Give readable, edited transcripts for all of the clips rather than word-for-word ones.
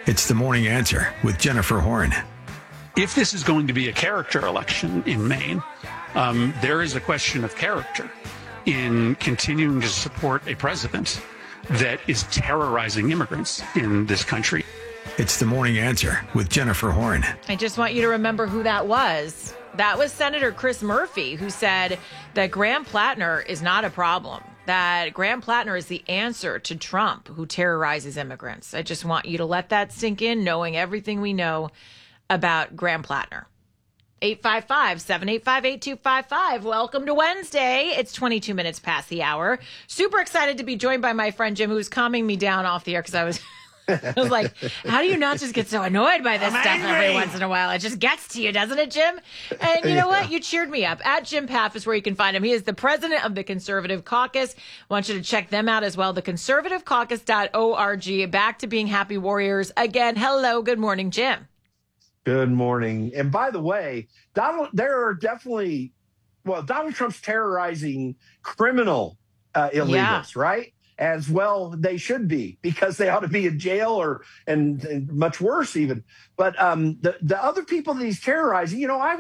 It's The Morning Answer with Jennifer Horn. If this is going to be a character election in Maine, there is a question of character in continuing to support a president that is terrorizing immigrants in this country. It's The Morning Answer with Jennifer Horn. I just want you to remember who that was. That was Senator Chris Murphy, who said that Graham Plattner is not a problem, that Graham Plattner is the answer to Trump, who terrorizes immigrants. I just want you to let that sink in, knowing everything we know about Graham Plattner. 855-785-8255. Welcome to Wednesday. It's 22 minutes past the hour. Super excited to be joined by my friend Jim, who's calming me down off the air because I was like, how do you not just get so annoyed by this stuff every once in a while? It just gets to you, doesn't it, Jim? And you know what? You cheered me up. At Jim Paff is where you can find him. He is the president of the Conservative Caucus. I want you to check them out as well. theconservativecaucus.org. Back to being happy warriors again. Hello. Good morning, Jim. Good morning. And by the way, Donald Trump's terrorizing criminal illegals, right? As well, they should be, because they ought to be in jail and much worse even. But the other people that he's terrorizing, you know, I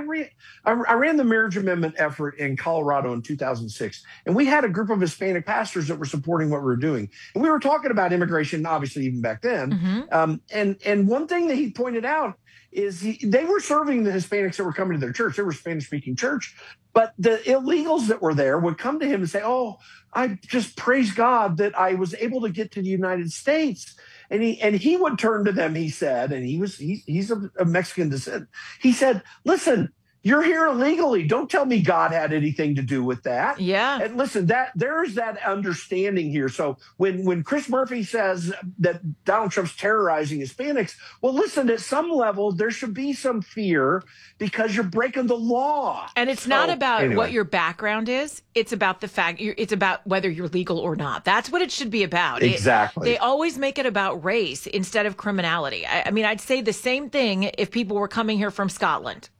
ran the marriage amendment effort in Colorado in 2006, and we had a group of Hispanic pastors that were supporting what we were doing, and we were talking about immigration, obviously even back then. And one thing that he pointed out is they were serving the Hispanics that were coming to their church. They were Spanish-speaking church, but the illegals that were there would come to him and say, "Oh, I just praise God that I was able to get to the United States." And he would turn to them, he said, and he's of Mexican descent. He said, "Listen, you're here illegally. Don't tell me God had anything to do with that." Yeah. And listen, that there's that understanding here. So when Chris Murphy says that Donald Trump's terrorizing Hispanics, well, listen, at some level, there should be some fear because you're breaking the law. And it's not about what your background is. It's about the fact, it's about whether you're legal or not. That's what it should be about. Exactly. They always make it about race instead of criminality. I mean, I'd say the same thing if people were coming here from Scotland.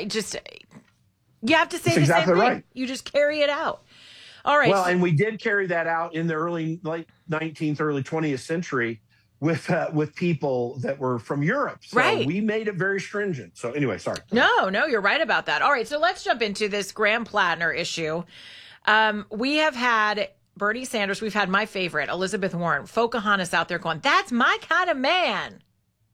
You have to say the exactly same thing. Right. You just carry it out. All right. Well, and we did carry that out in the late 19th, early 20th century with people that were from Europe. So right. We made it very stringent. So anyway, sorry. No, you're right about that. All right. So let's jump into this Graham Plattner issue. We have had Bernie Sanders. We've had my favorite, Elizabeth Warren, Pocahontas out there going, "That's my kind of man."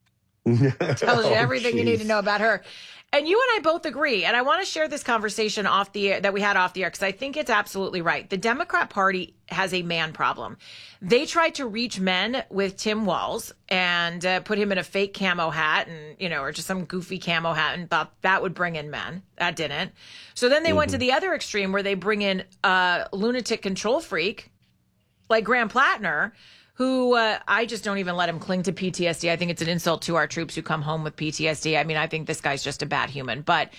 Tells you everything you need to know about her. And you and I both agree, and I want to share this conversation off the air, that we had off the air, because I think it's absolutely right. The Democrat Party has a man problem. They tried to reach men with Tim Walz and put him in a fake camo hat and, or just some goofy camo hat, and thought that would bring in men. That didn't. So then they went to the other extreme where they bring in a lunatic control freak like Graham Plattner, who I just don't even let him cling to PTSD. I think it's an insult to our troops who come home with PTSD. I mean, I think this guy's just a bad human. But,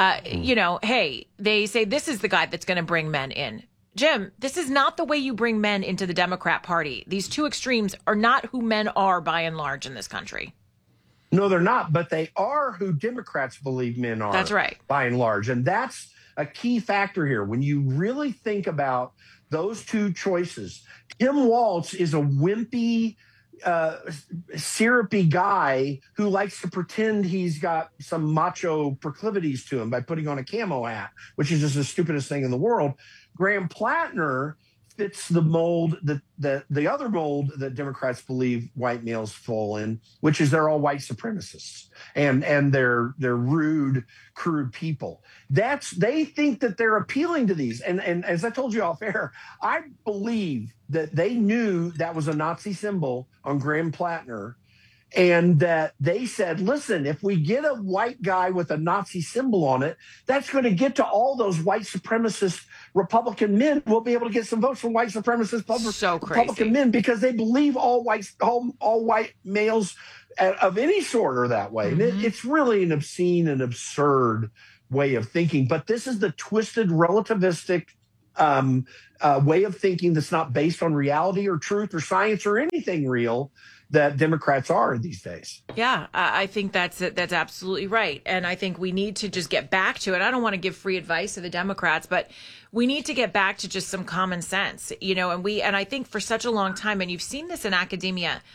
hey, they say this is the guy that's going to bring men in. Jim, this is not the way you bring men into the Democrat Party. These two extremes are not who men are by and large in this country. No, they're not, but they are who Democrats believe men are. That's right. By and large. And that's a key factor here. When you really think about those two choices, Tim Walz is a wimpy, syrupy guy who likes to pretend he's got some macho proclivities to him by putting on a camo hat, which is just the stupidest thing in the world. Graham Plattner fits the mold that the other mold that Democrats believe white males fall in, which is they're all white supremacists and they're rude, crude people. They think that they're appealing to these. And as I told you off air, I believe that they knew that was a Nazi symbol on Graham Plattner, and that they said, listen, if we get a white guy with a Nazi symbol on it, that's going to get to all those white supremacist Republican men. We'll be able to get some votes from white supremacist Republican men, because they believe all white males of any sort are that way. And it's really an obscene and absurd way of thinking. But this is the twisted, relativistic way of thinking that's not based on reality or truth or science or anything real that Democrats are these days. Yeah, I think that's absolutely right. And I think we need to just get back to it. I don't want to give free advice to the Democrats, but we need to get back to just some common sense, and I think for such a long time, and you've seen this in academia,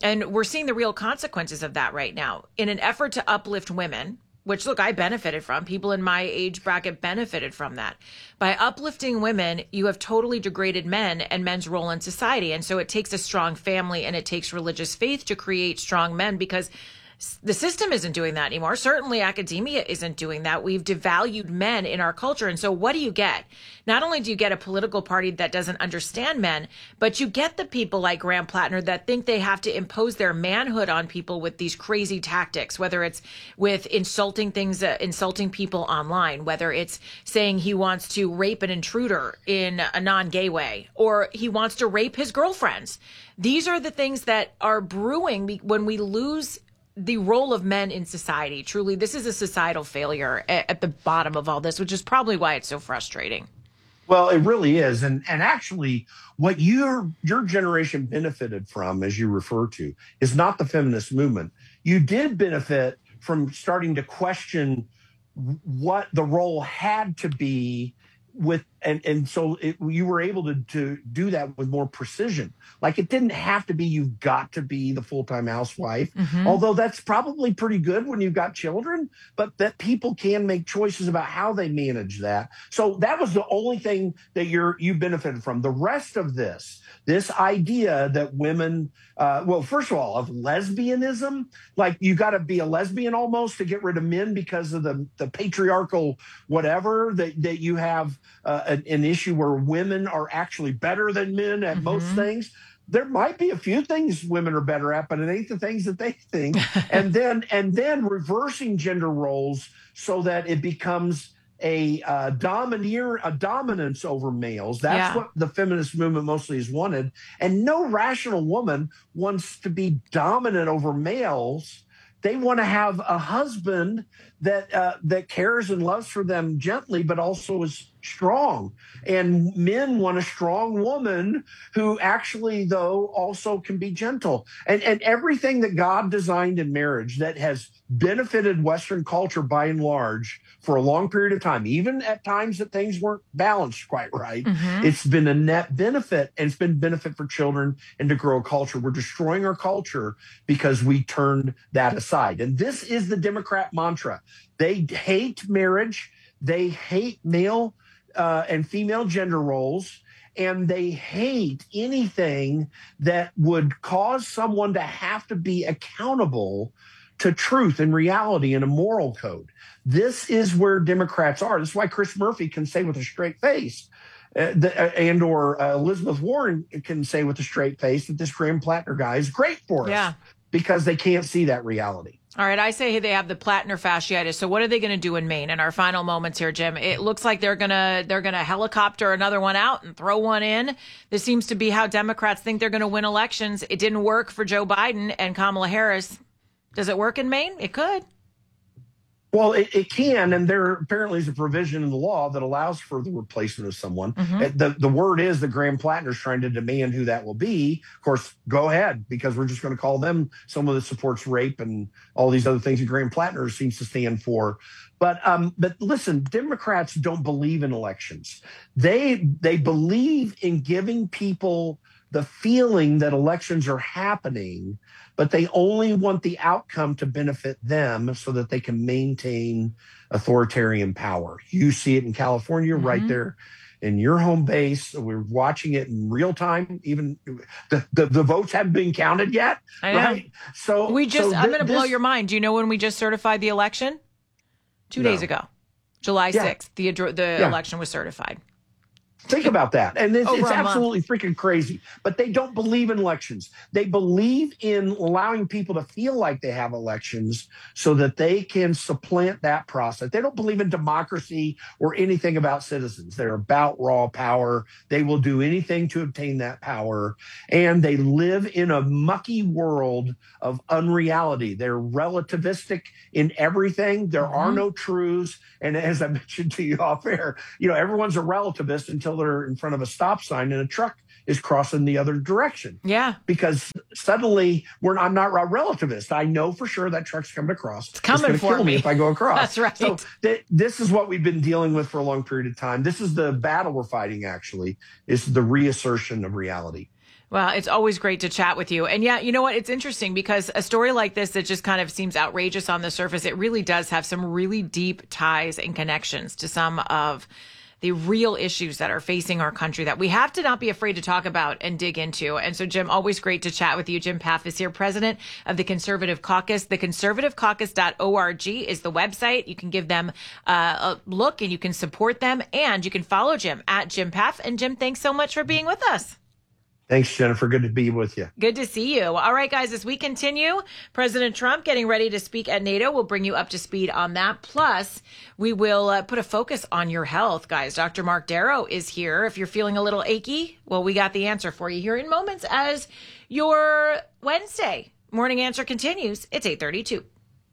And we're seeing the real consequences of that right now. In an effort to uplift women, which, look, I benefited from. People in my age bracket benefited from that. By uplifting women, you have totally degraded men and men's role in society. And so it takes a strong family and it takes religious faith to create strong men, because the system isn't doing that anymore. Certainly academia isn't doing that. We've devalued men in our culture. And so what do you get? Not only do you get a political party that doesn't understand men, but you get the people like Graham Plattner that think they have to impose their manhood on people with these crazy tactics, whether it's with insulting people online, whether it's saying he wants to rape an intruder in a non-gay way, or he wants to rape his girlfriends. These are the things that are brewing when we lose the role of men in society. Truly, this is a societal failure at the bottom of all this, which is probably why it's so frustrating. Well, it really is. And actually, what your generation benefited from, as you refer to, is not the feminist movement. You did benefit from starting to question what the role had to be with, and so you were able to do that with more precision. Like, it didn't have to be, you've got to be the full-time housewife, although that's probably pretty good when you've got children, but that people can make choices about how they manage that. So that was the only thing that you benefited from. The rest of this idea that women, well, first of all, of lesbianism, like you got to be a lesbian almost to get rid of men because of the patriarchal whatever, that you have an issue where women are actually better than men at most things. There might be a few things women are better at, but it ain't the things that they think. and then reversing gender roles so that it becomes a dominance over males. That's what the feminist movement mostly has wanted. And no rational woman wants to be dominant over males. They want to have a husband that cares and loves for them gently, but also is strong. And men want a strong woman who actually, though, also can be gentle. And everything that God designed in marriage that has benefited Western culture by and large for a long period of time, even at times that things weren't balanced quite right, it's been a net benefit, and it's been benefit for children and to grow a culture. We're destroying our culture because we turned that aside. And this is the Democrat mantra. They hate marriage. They hate male and female gender roles, and they hate anything that would cause someone to have to be accountable to truth and reality and a moral code. This is where Democrats are. This is why Chris Murphy can say with a straight face, or Elizabeth Warren can say with a straight face that this Graham Plattner guy is great for us, because they can't see that reality. All right, I say they have the Plattner fasciitis. So what are they going to do in Maine? In our final moments here, Jim, it looks like they're gonna helicopter another one out and throw one in. This seems to be how Democrats think they're going to win elections. It didn't work for Joe Biden and Kamala Harris. Does it work in Maine? It could. Well, it can, and there apparently is a provision in the law that allows for the replacement of someone. The word is that Graham Plattner is trying to demand who that will be. Of course, go ahead, because we're just going to call them someone that supports rape and all these other things that Graham Plattner seems to stand for. But listen, Democrats don't believe in elections. They believe in giving people the feeling that elections are happening, but they only want the outcome to benefit them so that they can maintain authoritarian power. You see it in California right there in your home base. We're watching it in real time. Even the votes haven't been counted yet. I know. Right? So I'm going to blow your mind. Do you know when we just certified the election? 2 days ago, July 6th, the election was certified. Think about that. And it's absolutely freaking crazy. But they don't believe in elections. They believe in allowing people to feel like they have elections so that they can supplant that process. They don't believe in democracy or anything about citizens. They're about raw power. They will do anything to obtain that power. And they live in a mucky world of unreality. They're relativistic in everything. There are no truths. And as I mentioned to you off air, everyone's a relativist until they're in front of a stop sign and a truck is crossing the other direction. Yeah. Because suddenly I'm not a relativist. I know for sure that truck's coming across. It's coming for kill me if I go across. That's right. So this is what we've been dealing with for a long period of time. This is the battle we're fighting, actually, is the reassertion of reality. Well, it's always great to chat with you. And yeah, you know what? It's interesting because a story like this that just kind of seems outrageous on the surface, it really does have some really deep ties and connections to some of the real issues that are facing our country that we have to not be afraid to talk about and dig into. And so, Jim, always great to chat with you. Jim Paff is here, president of the Conservative Caucus. TheConservativeCaucus.org is the website. You can give them a look and you can support them. And you can follow Jim at Jim Paff. And Jim, thanks so much for being with us. Thanks, Jennifer. Good to be with you. Good to see you. All right, guys, as we continue, President Trump getting ready to speak at NATO. We'll bring you up to speed on that. Plus, we will put a focus on your health, guys. Dr. Mark Darrow is here. If you're feeling a little achy, well, we got the answer for you here in moments as your Wednesday morning answer continues. It's 8:32.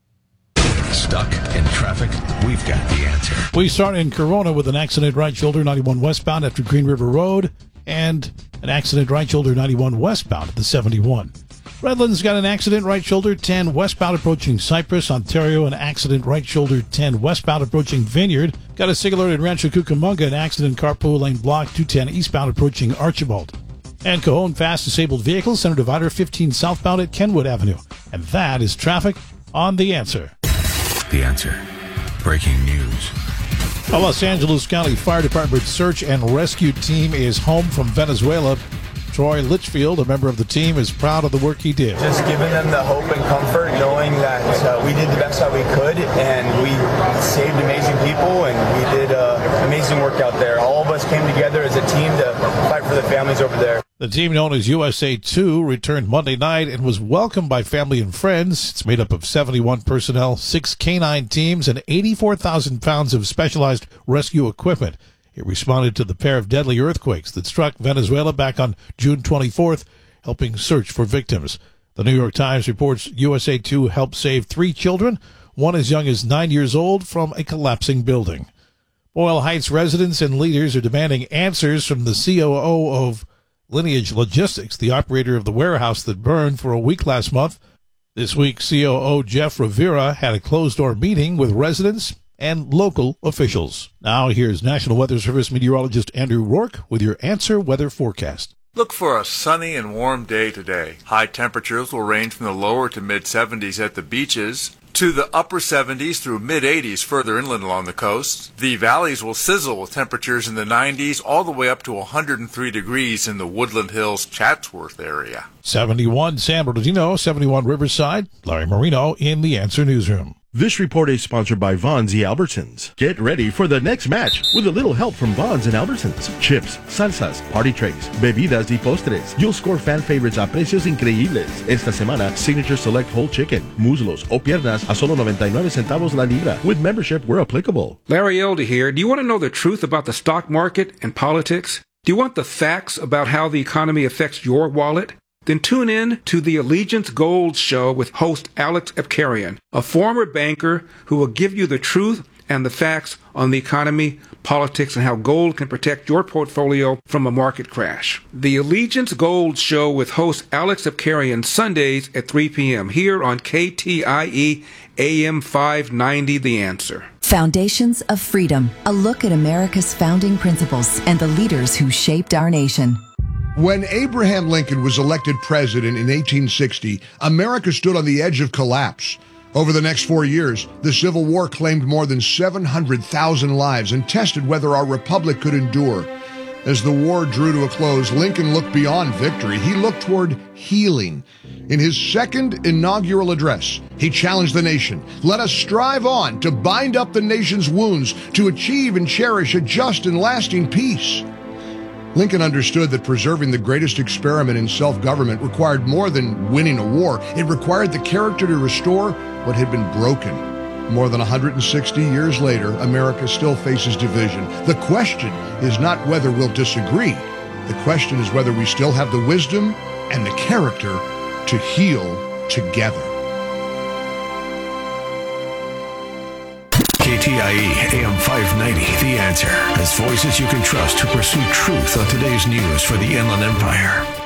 Stuck in traffic? We've got the answer. We start in Corona with an accident right shoulder 91 westbound after Green River Road, and an accident right shoulder 91 westbound at the 71. Redlands got an accident right shoulder 10 westbound approaching Cypress. Ontario, an accident right shoulder 10 westbound approaching Vineyard. Got a signal alert in Rancho Cucamonga, an accident carpool lane block 210 eastbound approaching Archibald. And Cajon, fast disabled vehicle, center divider 15 southbound at Kenwood Avenue. And that is traffic on The Answer. The Answer. Breaking news. A Los Angeles County Fire Department search and rescue team is home from Venezuela. Troy Litchfield, a member of the team, is proud of the work he did. Just giving them the hope and comfort, knowing that we did the best that we could, and we saved amazing people, and we did amazing work out there. All of us came together as a team to fight for the families over there. The team, known as USA 2, returned Monday night and was welcomed by family and friends. It's made up of 71 personnel, 6 canine teams, and 84,000 pounds of specialized rescue equipment. It responded to the pair of deadly earthquakes that struck Venezuela back on June 24th, helping search for victims. The New York Times reports USA 2 helped save 3 children, one as young as 9 years old, from a collapsing building. Boyle Heights residents and leaders are demanding answers from the COO of Lineage Logistics, the operator of the warehouse that burned for a week last month. This week, COO Jeff Rivera had a closed-door meeting with residents and local officials. Now, here's National Weather Service meteorologist Andrew Rourke with your Answer Weather Forecast. Look for a sunny and warm day today. High temperatures will range from the lower to mid-70s at the beaches to the upper 70s through mid-80s further inland along the coast. The valleys will sizzle with temperatures in the 90s all the way up to 103 degrees in the Woodland Hills, Chatsworth area. 71 San Bernardino, 71 Riverside. Larry Marino in the Answer Newsroom. This report is sponsored by Vons y Albertsons. Get ready for the next match with a little help from Vons and Albertsons. Chips, salsas, party trays, bebidas y postres. You'll score fan favorites a precios increíbles. Esta semana, Signature Select Whole Chicken, muslos o piernas a solo 99 centavos la libra. With membership where applicable. Larry Elder here. Do you want to know the truth about the stock market and politics? Do you want the facts about how the economy affects your wallet? Then tune in to the Allegiance Gold Show with host Alex Epkarian, a former banker who will give you the truth and the facts on the economy, politics, and how gold can protect your portfolio from a market crash. The Allegiance Gold Show with host Alex Epkarian, Sundays at 3 p.m. here on KTIE AM 590, The Answer. Foundations of Freedom, a look at America's founding principles and the leaders who shaped our nation. When Abraham Lincoln was elected president in 1860, America stood on the edge of collapse. Over the next 4 years, the Civil War claimed more than 700,000 lives and tested whether our republic could endure. As the war drew to a close, Lincoln looked beyond victory. He looked toward healing. In his second inaugural address, he challenged the nation. Let us strive on to bind up the nation's wounds, to achieve and cherish a just and lasting peace. Lincoln understood that preserving the greatest experiment in self-government required more than winning a war. It required the character to restore what had been broken. More than 160 years later, America still faces division. The question is not whether we'll disagree. The question is whether we still have the wisdom and the character to heal together. KTIE AM 590, The Answer. As voices you can trust to pursue truth on today's news for the Inland Empire.